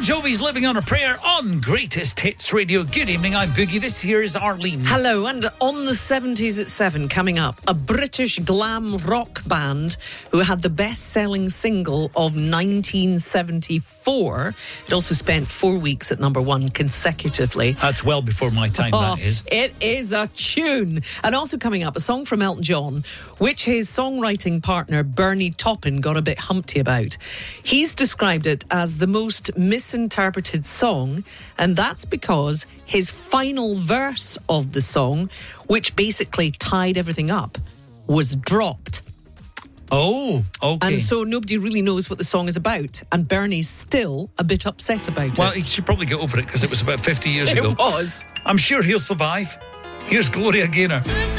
Jovi's Living on a Prayer on Greatest Hits Radio. Good evening, I'm Boogie. This here is Arlene. Hello, and on the 70s at 7 coming up, a British glam rock band who had the best-selling single of 1974. It also spent 4 weeks at number one consecutively. That's well before my time, that is. It is a tune. And also coming up, a song from Elton John, which his songwriting partner Bernie Taupin got a bit humpty about. He's described it as the most misinterpreted song, and that's because his final verse of the song, which basically tied everything up, was dropped. Oh, okay. And so nobody really knows what the song is about, and Bernie's still a bit upset about it. Well, he should probably get over it because it was about 50 years ago. It was. I'm sure he'll survive. Here's Gloria Gaynor.